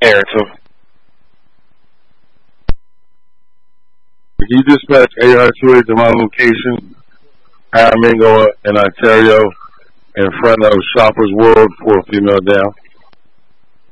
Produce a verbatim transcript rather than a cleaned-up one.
Ayrton. Can you dispatch A R two eight to my location, Aramingo in Ontario, in front of Shoppers World for a female down?